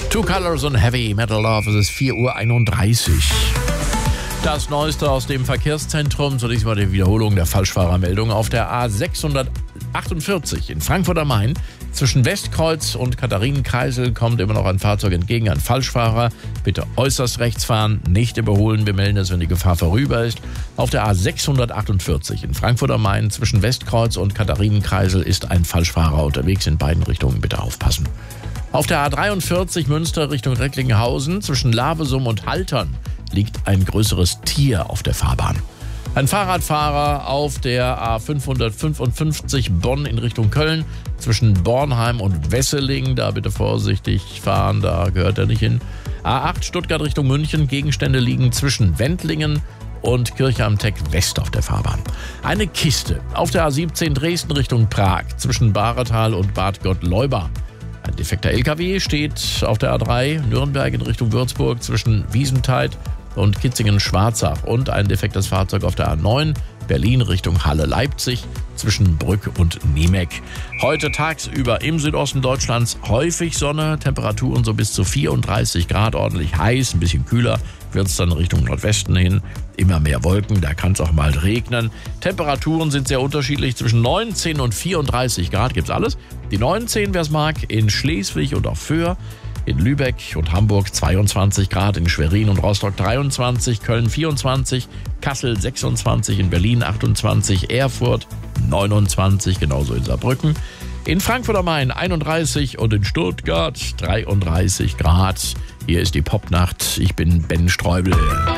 Two Colors und Heavy Metal Love, es ist 4:31 Uhr. Das Neueste aus dem Verkehrszentrum, zunächst mal die Wiederholung der Falschfahrermeldung auf der A648 in Frankfurt am Main. Zwischen Westkreuz und Katharinenkreisel kommt immer noch ein Fahrzeug entgegen, ein Falschfahrer. Bitte äußerst rechts fahren, nicht überholen. Wir melden es, wenn die Gefahr vorüber ist. Auf der A648 in Frankfurt am Main zwischen Westkreuz und Katharinenkreisel ist ein Falschfahrer unterwegs. In beiden Richtungen bitte aufpassen. Auf der A43 Münster Richtung Recklinghausen zwischen Lavesum und Haltern liegt ein größeres Tier auf der Fahrbahn. Ein Fahrradfahrer auf der A555 Bonn in Richtung Köln zwischen Bornheim und Wesseling. Da bitte vorsichtig fahren, da gehört er nicht hin. A8 Stuttgart Richtung München. Gegenstände liegen zwischen Wendlingen und Kirche am Teck West auf der Fahrbahn. Eine Kiste auf der A17 Dresden Richtung Prag zwischen Bahretal und Bad Gottleuba. Ein defekter LKW steht auf der A3 Nürnberg in Richtung Würzburg zwischen Wiesentheid und Kitzingen-Schwarzach und ein defektes Fahrzeug auf der A9 Berlin Richtung Halle-Leipzig zwischen Brück und Niemeck. Heute tagsüber im Südosten Deutschlands häufig Sonne, Temperaturen so bis zu 34 Grad, ordentlich heiß, ein bisschen kühler wird es dann Richtung Nordwesten hin. Immer mehr Wolken, da kann es auch mal regnen. Temperaturen sind sehr unterschiedlich, zwischen 19 und 34 Grad gibt's alles. Die 19, wer es mag, in Schleswig und auf Föhr. In Lübeck und Hamburg 22 Grad, in Schwerin und Rostock 23, Köln 24, Kassel 26, in Berlin 28, Erfurt 29, genauso in Saarbrücken. In Frankfurt am Main 31 und in Stuttgart 33 Grad. Hier ist die Popnacht. Ich bin Ben Streubel.